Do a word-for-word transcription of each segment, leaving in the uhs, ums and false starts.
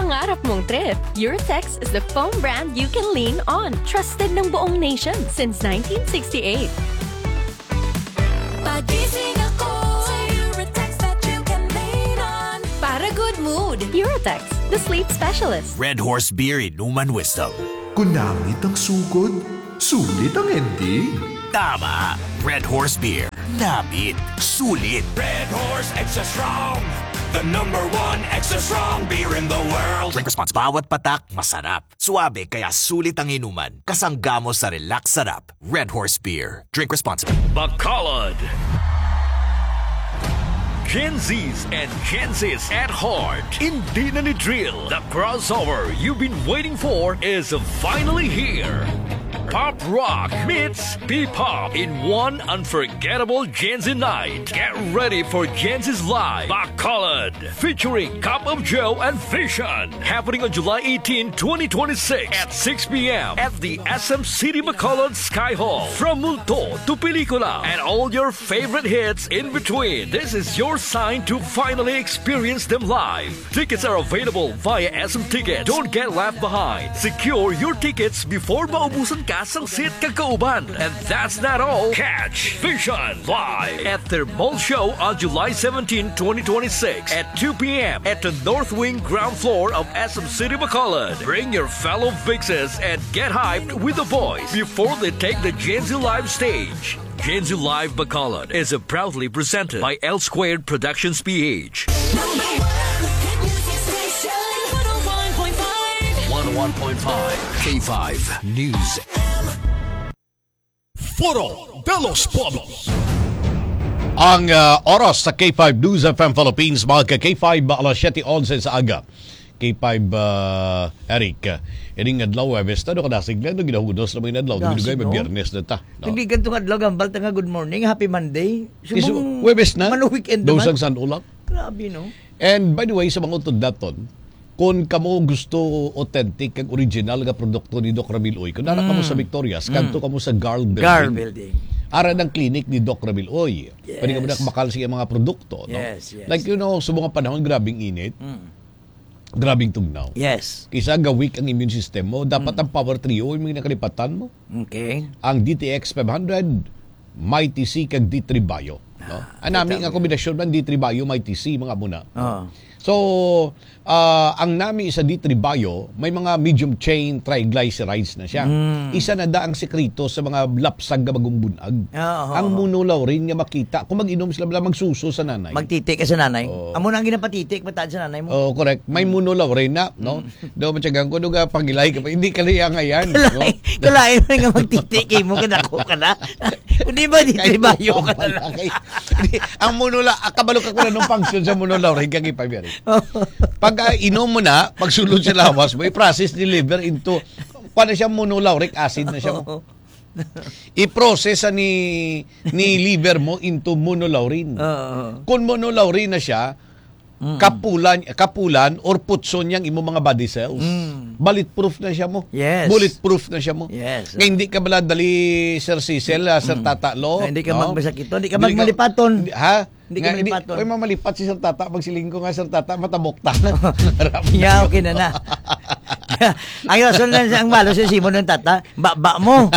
pangarap mong trip, Eurotex is the foam brand you can lean on. Trusted ng buong nation since nineteen sixty-eight. Pagising ako sa Eurotex that you can lean on. Para good mood, Eurotex, the sleep specialist. Red Horse Beer Inuman Wisdom. Kunangit ang sugod, sulit ang ending. Tama! Red Horse Beer. Namit. Sulit. Red Horse Extra Strong. The number one extra strong beer in the world. Drink responsible. Bawat patak, masarap. Suabe, kaya sulit ang inuman. Kasangga mo sa relax sarap. Red Horse Beer. Drink responsibly. Bacolod. Gen Zs and Gen Zs at heart. Hindi na ni drill. The crossover you've been waiting for is finally here. Pop rock meets P-pop in one unforgettable Gen Z night. Get ready for Gen Z's Live Bacolod, featuring Cup of Joe and Vision, happening on July eighteenth, twenty twenty-six at six p.m. at the S M City Bacolod Sky Hall. From multo to pelikula and all your favorite hits in between. This is your sign to finally experience them live. Tickets are available via S M Tickets. Don't get left behind. Secure your tickets before maubusan ka sang seat kakauban. And that's not all. Catch Vision live at their mall show on July seventeenth, twenty twenty-six at two p.m. at the North Wing ground floor of S M City Bacolod. Bring your fellow Vixes and get hyped with the boys before they take the Gen Z Live stage. Gen Z Live Bacolod is proudly presented by L Squared Productions P H. Number one hit music station. one oh one point five. one oh one point five K five News. Foro de los Pueblos. Ang uh, oras sa K five News F M Philippines, mga ka-K five, alas siyete onse sa aga. K five, uh, Eric, ining adlaw, Webes, tano ka nasiglan, no ginahudos na mga adlaw, ginugay, may biyernes na ta. No? Hindi ganito nga adlaw, gambal nga good morning, happy Monday. Subong, Webes na, mano weekend naman. dosang san ulap. Grabe, no? And by the way, sa mga utod daton, kung kamo gusto authentic kag original nga produkto ni Doc Ramil Oy, kung nara kamo sa Victorias, kanto kamo sa Garl Building. Garl Building. Ara ng clinic ni Doc Ramil Oy. Yes. Pwede ka mo na makal siya mga produkto. No? Yes, yes. Like, you know, sa mga panahon, grabing init, Mm. grabing tugnaw. Yes. Kisa ga-weak ang immune system mo, dapat mm. ang Power Trio, yung mga nakalipatan mo. Okay. Ang D T X five hundred, Mighty C, kag D three Bio. No? Ah, Anami nga kombinasyon ng D three Bio, Mighty C, mga muna. Oh. So, uh, ang nami sa D three Bio, may mga medium chain triglycerides na siya. Mm. Isa na da ang sekreto sa mga lapsag na bagong bunag. Oh, ang oh, munolaurin nga makita. Kung mag-inom sila bala magsuso sa nanay. Magtitik ka sa nanay. Oh. Amo na ang ginapatitik, mataad sa nanay mo. Oh, correct. May munolaurin na, no? Daw matyagang ko, nga pangilay ka pa. Hindi ka liya nga yan. Kalain, kalain mo nga magtitik, mo ka na ko ka na. Hindi ba di tribayo ka na lang? Ang munola, kabalo ka ko na nung function sa munolaurin, kagi pa biyan. Pag uh, inom mo na, pagsulod sa lawas mo, i-process ni liver into, paano siya monolauric acid na siya mo. I-process ni ni liver mo into monolaurin. Uh, Kung monolaurin na siya, mm. kapulan kapulan or putson yang imo mga body cells. Mm. Bulletproof na siya mo. Yes. Bulletproof na siya mo. Yes. Nga hindi ka bala dali Sir Cecil, uh, Sir mm. Tatalo. Hindi ka no? magmasakito, hindi ka magmalipaton. Ha? Hindi ka malipaton. Hindi, mamalipat si Sir Tata. Pagsiling ko nga, Sir Tata, matabok ta. Yeah, okay na na. Ang rason na ang malo si Simon ng Tata, ba-ba mo.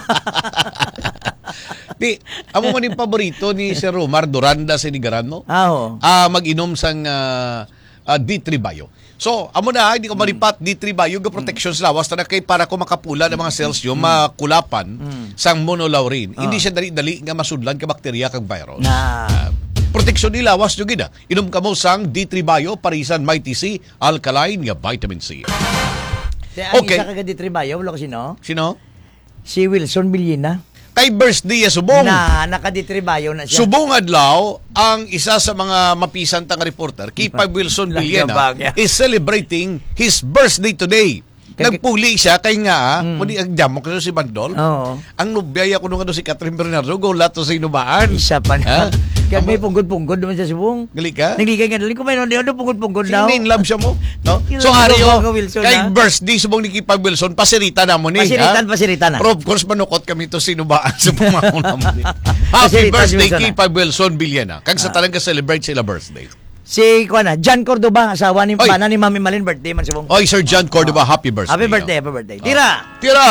Di, amo man yung paborito ni Sir Romar Duranda Sinigarano. Ah, oh. Ah, mag-inom sang uh, uh, D three Bio. So, amo na, hindi ko malipat D three Bio, ga protection sa lawas, na kay para ko makapula ng mga cells yung makulapan mm. sang monolaurin. Oh. Hindi siya dali-dali nga masudlan ka bakterya kag virus. Na. Uh, proteksyon ni lawas yung gina. Inom ka mo sang D three Bio, Parisan Mighty C, Alkaline nga vitamin C. Ang Okay. isa ka D three Bio, wala ko sino? Sino? Si Wilson Villena. Kay birthday ya subong. Na, naka-D three Bio na siya. Subong adlaw, ang isa sa mga mapisan tang reporter, K five Wilson Villena, is celebrating his birthday today. Nagpuli siya kay nga, mm. muli ang jamok na si Bandol. Oo. Ang nubyaya ko nung ano si Catherine Bernardo, go lato sa inubaan. Isa pa na. Kaya may punggod-punggod naman sa subong. Gali ka? Nagligay ka nalang. Kung may noon, punggod-punggod daw. Sino in love siya mo? No? So, ari yo, kay birthday, subong ni K five Wilson, pasirita na mo ni. Pasiritan, pasiritan na. Pero of course, manukot kami to sinubaan sa pumahon naman ni. Happy birthday, K five Wilson Villena. Kag sa talaga celebrate sila birthday. Si kuan na, John Cordoba, asawa ni Oy. pana ni Mami Malin, birthday man subong. Oy, Sir John Cordoba, happy birthday. Happy birthday, Oh. happy birthday. Tira. Tira!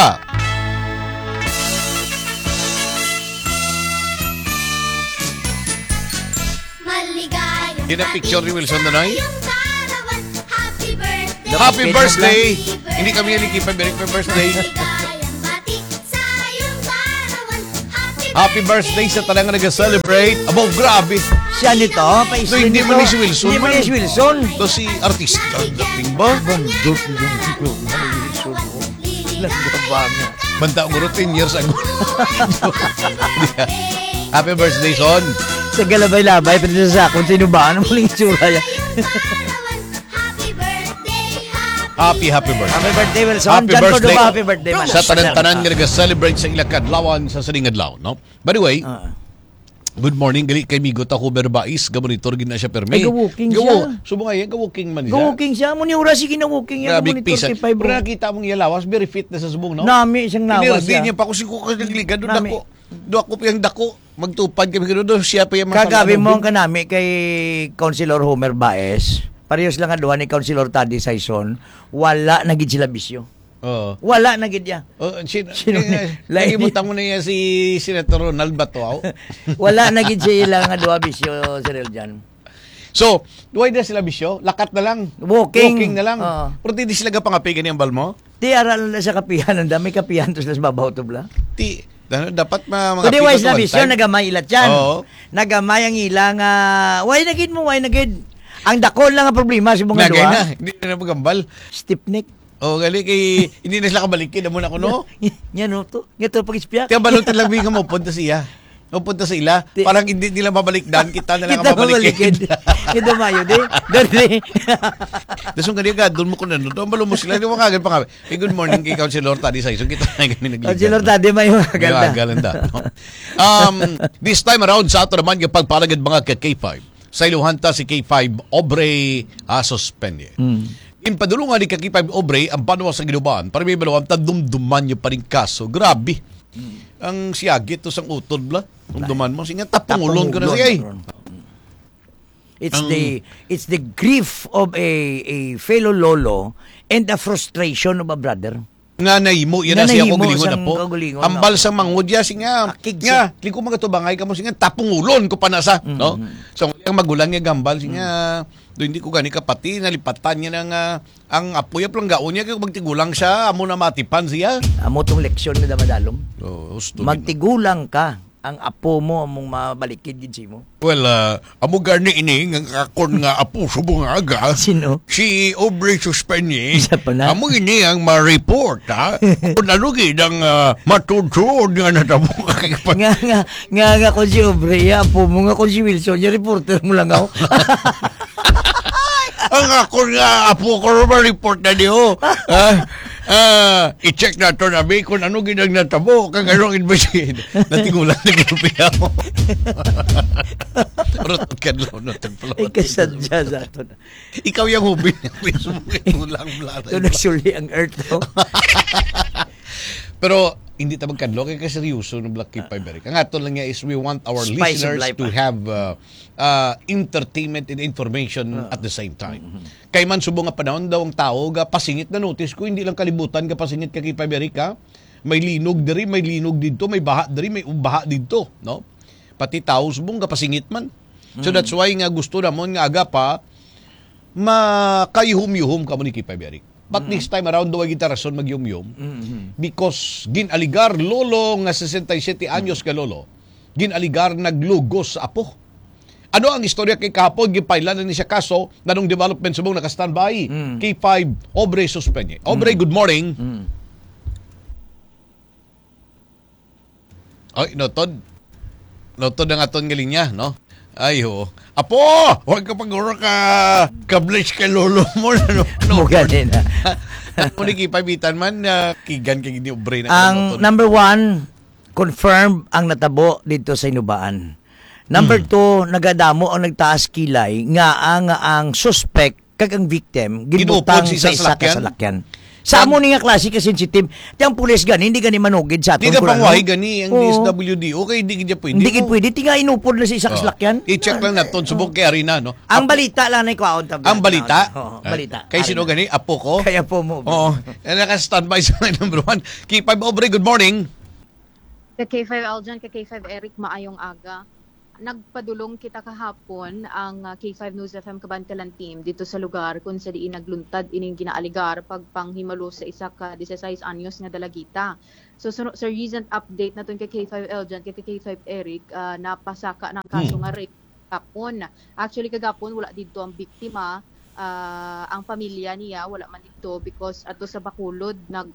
Maligayang Yun ang picture ni Wilson Danoy? Yung karawan, happy birthday. Happy Facebook birthday! Hindi kami yung likipan, very happy birthday. Maligayang bati sa iyong karawan, happy Happy birthday sa tanang nag-celebrate. Abo, grabe. Siya nito, So, pa-isli hindi nito. mo ni si Wilson, Hindi mo man. ni si Wilson. Ito si artista. Dating ba? Banta ko ten years ago. Happy birthday, son. Sa galabay-labay, pero sa sakon, sino ba? Ano mo lang itsura yan? Happy birthday, Happy, happy birthday. Happy birthday, Wilson. Happy John birthday. Cordoba, happy birthday, man. Sa tanan-tanan nga nag-celebrate sa ilang kadlawan sa Salingadlaw, no? By the way, Ah. good morning, gali kay Migo Taco Berbais, gamonitor gina siya permi. Ay, ga-walking Gawo- siya. Subo nga yan, ga-walking man siya. Go-walking siya. Muni ura sige na walking yan. Grabe Muni pisa. thirty-five, Pero bro. nakita mong ilawas, very fit na sa subong, no? Nami, isang nawas Hindi siya. niya pa ako si Kuka nagliga, doon Nami. ako. Doon ako pa yung dako. Magtupad kami kano doon, siya pa yung Kagabi mo ang kanami kay Councilor Homer Baez. Parehas lang nga duha ni Councilor Taddy Saison. Wala na gid sila bisyo. Oo. Wala na gid ya. Oh, sino, Sino sino, ni- lagi mo tamo na yan si Senator Ronald Batuaw. Wala na gid sila nga duha bisyo, Sir Eljan. So, duway na sila bisyo, lakat na lang. Walking. Walking na lang. Oo. Pero di sila gapangapigan yung bal mo. Ti aral na sa kapihan, ang dami kapihan to sa babaw to bla. Ti, ano, dapat ma mga Kundi pico wise to na one bisyo, time. nagamay ilat yan. Oo. Nagamay ang ilang, uh, why na gid mo, why na gid. Ang dakol lang ang problema sa mga Nagay na, duha. hindi na magambal. Stiff neck. O, gali kay, hindi na sila kabalikin. Amo na ko, no? Yan o to. Yan to pag-ispiyak. Kaya balot lang nga mo, punta siya. O, punta sa ila. Ti- Parang hindi nila mabalikdan, kita na lang Kita ang mabalikin. mabalikin. Kita mayo, di? Dali. Tapos yung ganyan ka, doon mo ko na, doon balo mo sila, hindi mo kagad pa nga. Hey, good morning kay Councilor Taddy Saison. Kita na ganyan nagligan. Councilor Taddy, mayo. Ganda. Ganda. No? Um, this time around, sa ato naman yung pagpalagad mga ka K five. Sa iluhanta si K five Obrey uh, suspended. Mm. Impadulungan ni ka K five Obrey ang banwa sa ginubaan para may balawang tadumduman niyo pa rin kaso. Grabe. Mm. Ang siyagit to sang utod bla. Dumduman mo. Sige, tapungulon ko na siya eh. It's Ang- the it's the grief of a a fellow lolo and the frustration of a brother. Nga nahimo, yan Nga na siya nahimo, ko gilingon na sang po. kagulingon, Ambal no? sa mangudya, singa. Akig Nga, liko mga tubangay ka mo, singa, tapungulon ko pa nasa. Mm-hmm. No? So, ang magulang nga gambal, singa, do hindi ko gani kapati, nalipatan niya ng, ah, ang apoy, aplang gaon niya, kaya magtigulang siya, amo na matipan siya. Amo tong leksyon na damadalom. Oh, gusto Magtigulang ka. Ang apo mo among mabalikid gid si mo. Well, uh, amo gani ini, nga kakon nga apo, subong nga aga. Sino? Si Aubrey Suspenie, Isa pa na. amo ini ang ma-report, ha? Kung nalugid ang uh, matutuod nga natabo kay Nga nga nga nga ko si Obrea, apo mo nga ko si Wilson, yung reporter mo lang ako. Ang ako nga, apo ko rin ma-report na niyo. Ah, ah, i-check na ito namin kung ano ginang natabo. Kang anong investigate. Natigulan na ginupiya mo. Rotot ka lang na Ay kasadya sa ato na. Ikaw yung hubin niya. Piso mo kitulang blata. Ito nagsuli ang earth to. Pero hindi ta magkadlo kay seryoso ng Black Keep Iberic. Ang ato lang niya is we want our Spice of listeners life, to ah. have uh, uh, entertainment and information at the same time. Kay man subong nga panahon daw ang tao ga pasingit na notice ko hindi lang kalibutan ga pasingit ka Keep Iberic ha. May linog diri, may linog dito, may baha diri, may baha dito, no? Pati tao subong ga pasingit man. So that's why nga gusto namon nga aga pa makayuhum-yuhum ka mo ni Keep Iberic. But this time around, daw kita rason magyum-yum. Because ginaligar lolo nga sesentaysiete anyos ka lolo, ginaligar naglugos sa apo. Ano ang istorya kay kahapon, gipailan na ni siya kaso, na nung development subong naka-standby. K five, Obrey Suspenie. Obrey, good morning. Ay, notod. Notod ang aton nga linya, no? Ay, ho. Apo! Huwag ka pag-ura ka kablis kay lolo mo. No, no. Mo ganin na. Kung nakipabitan man, uh, kigan kay ni Obrey na Ang kanoton. number one, confirm ang natabo dito sa Inubaan. Number Hmm. two, nagadamo ang nagtaas kilay nga ang ang suspect kag ang victim Ginupod ginutang si sa sa isa ka salakyan? salakyan. Sa amo ni nga klase ka sensitive. Ti ang pulis gani hindi gani manugid sa aton. Di ka kurang, pangwahi no? gani ang Oo. D S W D. Okay, di ka pwede. Hindi gid mo. pwede tinga inupod na sa isa ka Oh. salakyan. I-check lang natin subok kay Arina, no? Ang balita lang na ikaw tab. Ang balita? Oo, balita. Kay sino gani? Apo ko? Kaya po mo. Oo. Eh, naka-standby sa number one. K five Aubrey, good morning. Ka K five Aljan, ka K five Eric, maayong aga. Nagpadulong kita kahapon ang uh, K five News F M Kabantalan team dito sa lugar kung sa diin nagluntad ining ginaaligar pagpanghimalo sa isa ka sixteen anyos nga dalagita. So, so sa recent update naton kay K five Aljan, kay K five Eric, uh, napasaka ng kaso Hmm. nga rape kapon. Actually kagapon wala dito ang biktima, uh, ang pamilya niya wala man dito because ato sa Bacolod nag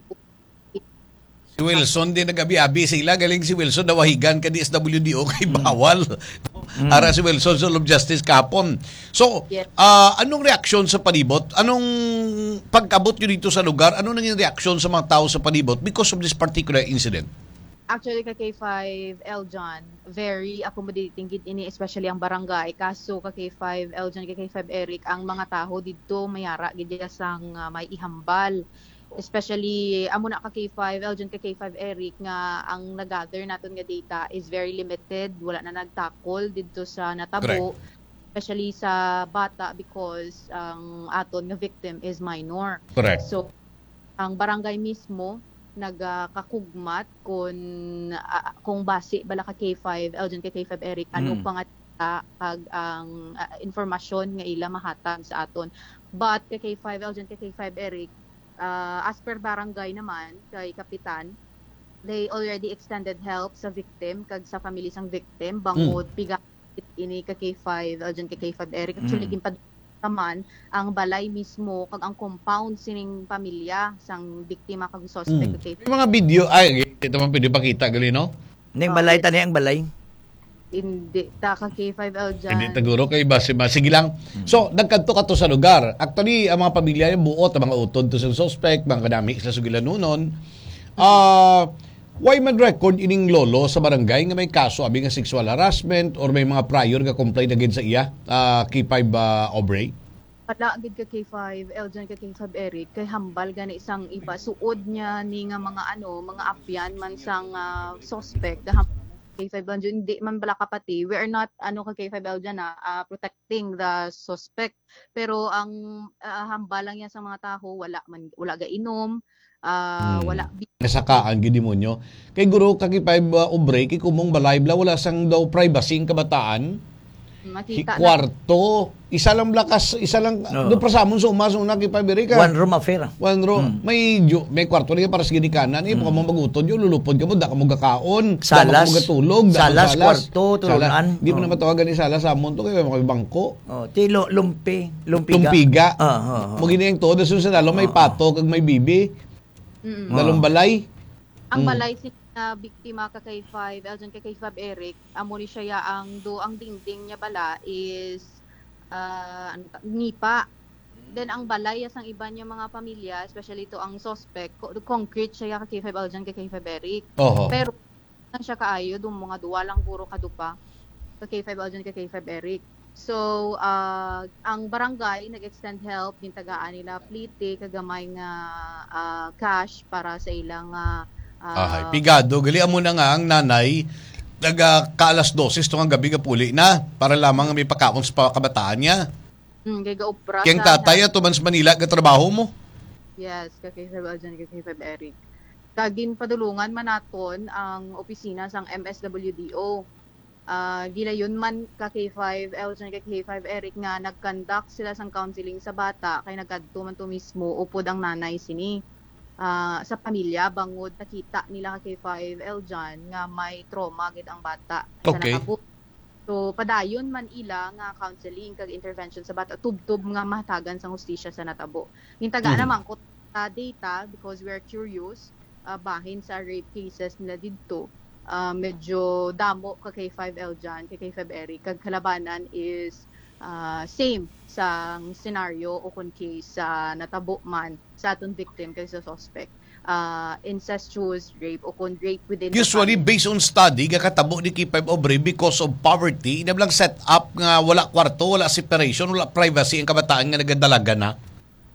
Si Wilson din nagabi-abi sila. Galing si Wilson nawahigan ka D S W D O kay bawal. Mm. Ara si Wilson sa Love Justice kapon. So, Yes. ah, anong reaksyon sa palibot? Anong pagkabot nyo dito sa lugar? Anong naging reaksyon sa mga tao sa palibot because of this particular incident? Actually, ka K five Eljon, very accommodating gid ini, especially ang barangay. Kaso ka K five Eljon, ka K five Eric, ang mga tao dito mayara gid ya sang uh, may ihambal. Especially, amo na ka K five Eljon, ka K five Eric, nga ang nag-gather naton nga data is very limited. Wala na nagtakol dito sa natabo. Correct. Especially sa bata because ang aton nga victim is minor. Correct. So, ang barangay mismo nagakakugmat kung ah, kung base bala ka K five Eljon ka K five Eric ano Mm. pa nga ta- kag ang ah, informasyon nga ila mahatag sa aton. But ka K five Eljon ka K five Eric, ah, as per barangay naman kay kapitan, they already extended help sa victim kag sa family sang victim bangod piga ini ka K five Eljon ka K five Eric. Actually Mm. gimpad taman ang balay mismo kag ang compound sining pamilya sang biktima kag suspect Mm. kay May mga video, ay, ito man pwede pakita, gali, no? Ning balay tani ang balay. hindi ta ka K five L dyan. Hindi taguro kay base ba. Sige lang. So, nagkanto ka to sa lugar. Actually, ang mga pamilya yung buot, ang mga utod to sa suspect, mga kadami sa sugilanunon. Ah, why man record ining lolo sa barangay nga may kaso abi nga sexual harassment or may mga prior nga complaint against sa iya? Ah, K five uh, Aubrey? Wala gid ka K five L dyan ka K five Eric kay hambal gani isang iba suod niya ni nga mga ano mga apyan man sang ah, suspect the K five L dyan hindi man bala kapati. We are not ano ka K five L dyan na ah, protecting the suspect pero ang ah, hambal lang yan sa mga tao wala man wala ga inom ah, Hmm. wala Nasakaan gid demonyo. Kay guro ka K five uh, Aubrey kay kumong balay bla wala sang daw privacy ang kabataan. makita na Kwarto, isa lang lakas, isa lang Oo. do prasamon sa umas una K five Eric. One room affair. One room. May ju- may kwarto niya para sa ginikanan. Eh, mm. mo magutod yun, lulupod ka mo, da ka mo gakaon, da ka Salas. mo gatulog, da ka Salas, mo kwarto, tulunan. Salas. Di mo Oh. na matawagan ni salas sa amon to, kaya mga bangko. Oh, ti lo- lumpi, lumpiga. Tumpiga. Ah, ah, ah. Mo ginayang to, dasun sa dalo, may pato, kag may bibi, Mm-mm. dalong balay. ang Mm. balay sin na biktima ka kay five Eljon ka kay five Eric amo ni siya ya ang do ang dingding niya bala is ah, ano ta- nipa. Then ang balay ya sang iba niya mga pamilya, especially to ang suspect, co- concrete siya ya ka kay five Eljon ka kay five Eric. Oho. Pero nang siya kaayo dum mga duwa lang puro kadupa ka kay five Eljon ka kay five Eric. So, ah, ang barangay nag-extend help din tagaan nila plite kagamay nga ah, cash para sa ilang ah, Ay, ah, pigado, gali mo na nga ang nanay, naga kaalas doses to nga gabi ka puli na, para lamang may pakaon sa kabataan niya. mm, kay gaupra Kaya sa- tatay at tuman sa Manila, katrabaho mo. Yes, kay five Eljon kay five Eric. Kagin padulungan man naton ang opisina sang M S W D O. Ah, gilayon man ka K five Eljon kay K five Eric nga nag-conduct sila sang counseling sa bata kay nagkadto man to mismo upod ang nanay sini. Ah, sa pamilya bangod nakita nila ka K five Eljon nga may trauma gid ang bata sa Okay. nakabuk. So padayon man ila nga counseling kag intervention sa bata tubtob nga mahatagan sang hustisya sa natabo. Hintagaan Mhm. naman ko uh, data because we are curious uh, bahin sa rape cases nila didto. Uh, medyo damo ka kay five Eljon kay five Eric kag kalabanan is uh, same sa scenario o kun case sa natabo man sa aton victim kay sa suspect. Uh, incestuous rape o kun rape within the Usually, family. based on study, kakatabo ni K five Aubrey because of poverty, inablang set up nga wala kwarto, wala separation, wala privacy ang kabataan nga nagadalaga na.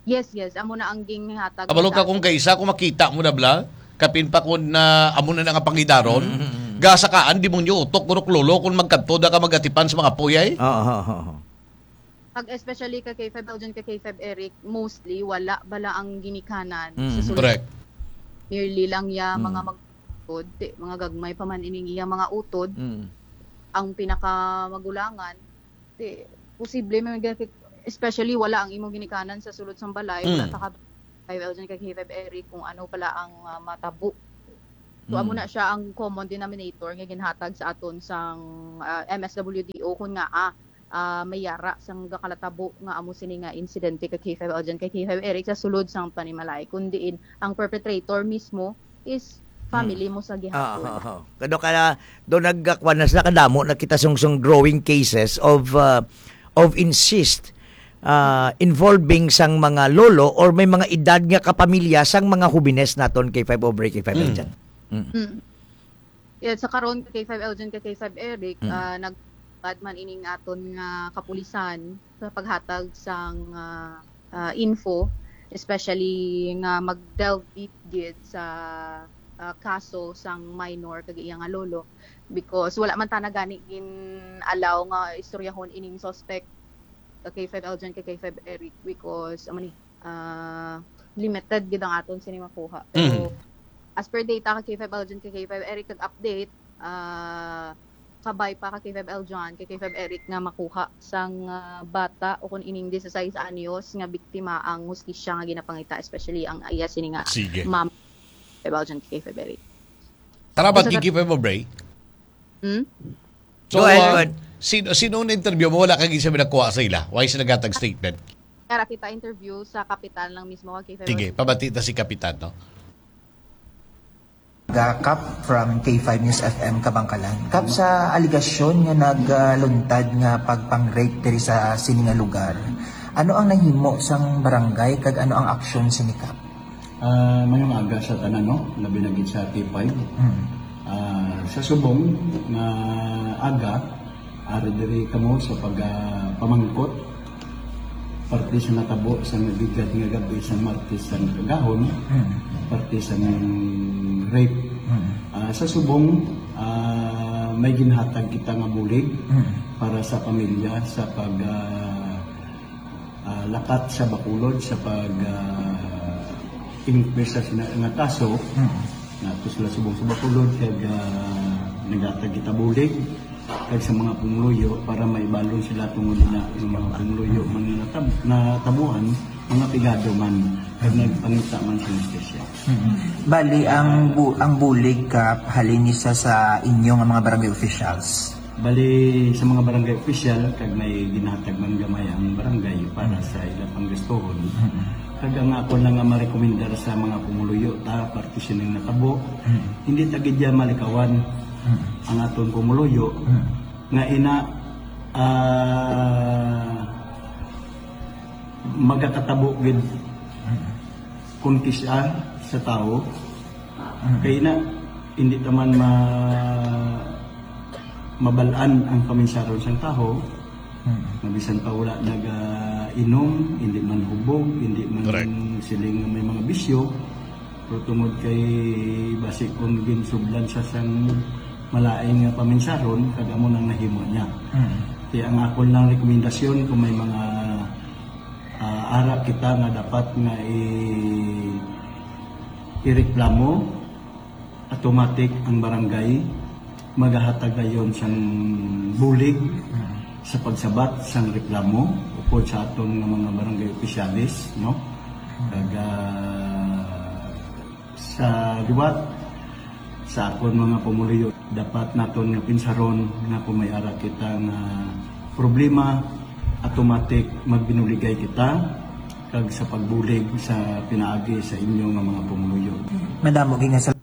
Yes, yes. Amo na ang ging hatag. Kabalo ka kung kaisa, kung makita mo na bla, kapin pa kung na amo na nga pangidaron, mm-hmm. gasakaan, di mo nyo utok, kurok lolo, kung magkanto da ka magatipan sa mga puyay. Oo, oo, oo. Pag especially ka K five Elgin, ka K five Eric, mostly wala bala ang ginikanan. Mm, sa sulod. Correct. Merely lang ya Mm. mga mag-utod, di, mga gagmay pa man ining iya mga utod, Mm. ang pinaka magulangan, di, posible may mga- especially wala ang imong ginikanan sa sulod sang balay, Mm. wala ta ka five Elgin, ka K five Eric kung ano pala ang uh, matabo. So amo na siya ang common denominator nga ginhatag sa aton sang uh, M S W D O kun nga ah uh, may yara sang gakalatabo nga amo sini nga insidente ka K five Elgin, ka K five Eric sa sulod sang panimalay kundiin ang perpetrator mismo is family mo sa Ah, gihapon. ah, ah. Kado ka do nagkakwan na sa kadamo nakita sung-sung growing cases of uh, of insist uh, involving sang mga lolo or may mga edad nga kapamilya sang mga hubines naton K five Obre, K five Mm. Elgin. Mm. Mm. Yeah, sa karon ka K five Elgin, ka K five Eric, Mm. uh, nagbad man ining aton nga kapulisan sa paghatag sang uh, uh, info, especially nga mag-delve deep gid sa uh, kaso sang minor kag iya nga lolo because wala man ta na gani gin allow nga istoryahon ining suspect ka K five Elgin, ka K five Eric because amo ni uh, limited gid ang aton sini makuha. Pero as per data ka K five Elgin, ka K five Eric, kag-update, uh, kabay pa ka K five Elgin, ka K five Eric nga makuha sang uh, bata o kung ining sixteen anyos nga biktima ang hustisya nga ginapangita, especially ang iya sini nga Sige. ma'am K five Elgin, K five Eric. Tara ba, Basta- Kiki pa mo, Bray? Hmm? So, Go ahead, uh, go ahead. sino, sino na interview mo, wala kang isa nakuha sa ila? Why sila nagatag statement? Kaya kita interview sa kapitan lang mismo ka K five Sige, Elgin. pabati ta si Kapitan, no? Kap from K five News F M Kabangkalan. Kap sa aligasyon nga nagluntad nga pagpang-rape diri sa sini nga lugar. Ano ang nahimo sang barangay kag ano ang aksyon sini Kap? Uh, mayong aga sa tanan, no? Labi na gid sa T five. Hmm. Ah, sa subong nga aga ari diri kamo sa pag uh, pamangkot parte sa natabo sa nagigad nga gabi sa Martes sa Kagahon, Hmm. parte sa ng rape. Hmm. Ah, sa subong ah, may ginhatag kita nga bulig Hmm. para sa pamilya sa pag ah, ah, lakat sa Bacolod sa pag uh, inquest sa sina- nga kaso. Hmm. Nato sila subong sa Bacolod kag uh, nagatag kita bulig kag sa mga pumuluyo para maibalon sila tungod na yung mga pumuluyo man na natab- natabuan mga pigado man kag nagpangita man sa justisya. Hmm. Bali ang bu ang bulig Kap halin isa sa inyo nga mga barangay officials. Bali sa mga barangay official kag may ginhatag man gamay ang barangay para sa ilang panggustuhon. Kag ang ako na nga marekomendar sa mga pumuluyo ta parte sining natabo. Hindi tagid ya malikawan ang aton pumuluyo nga ina ah magkatabo gid kung kisa sa tao kay na hindi taman ma mabalaan ang kaminsaron sang tao. Mabisan pa wala nag-inom, hindi man hubog, hindi man Correct. siling may mga bisyo. Pero tungod kay basi kung ginsublan sa sang malaing nga paminsaron, kagamo nang nahimo niya. Kaya ang ako lang rekomendasyon kung may mga uh, arap kita nga dapat nga i ireklamo, automatic ang barangay maghahatag ayon sang bulig sa pagsabat sang reklamo upod sa aton nga mga barangay opisyalis, no? Kag uh, sa liwat sa akon mga pumuluyo dapat naton nga pinsaron nga kung may ara kita nga problema automatic magbinuligay kita kag sa pagbulig sa pinaagi sa inyo nga mga pumuluyo. Madamo gi nga sa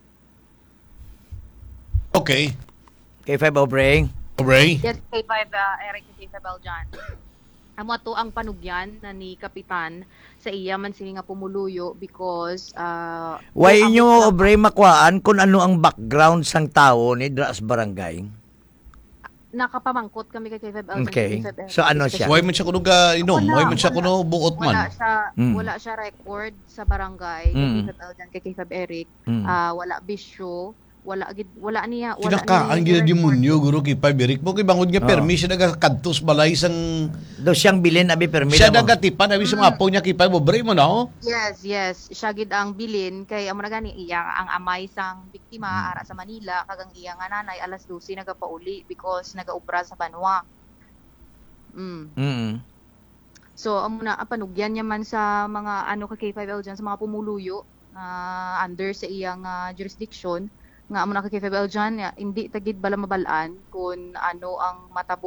Okay. K five Obre. Bray? Yes, K five uh, Eric, K five Elgin. Amo ato ang panugyan na ni kapitan sa iya man sini nga pumuluyo because uh, Why ang- inyo Obre makuhaan kung ano ang background sang tao ni Dras Barangay? nakapamangkot kami kay K five Eljan. Okay. K five Eric. So ano siya? Why man siya kuno ga inom? Wala, Why man siya wala. kuno buot Wala man? siya, Mm. wala siya record sa barangay kay Mm. K five Eljan kay K five Eric. Mm. Ah, wala bisyo, wala gid wala niya, wala Kinakaan niya gina demonyo guro kay Five Eric mo kay bangod nga Oo. permi siya naga kadtos balay sang Do siyang bilin abi permi siya mo. nagatipan abi sa mga apo niya kay Five obre mo na oh. Yes, yes. Siya gid ang bilin kay amo na gani iya ang amay sang biktima ara sa Manila kagang iya nga nanay alas dose nagapauli because nagaobra sa Banwa. Mm. Mm. So amo na apanugyan niya man sa mga ano ka K five Eljan sa mga pumuluyo ah, under sa iyang ah, jurisdiction nga amo na ka K five Eljan hindi tagid bala mabalaan kung ano ang matabo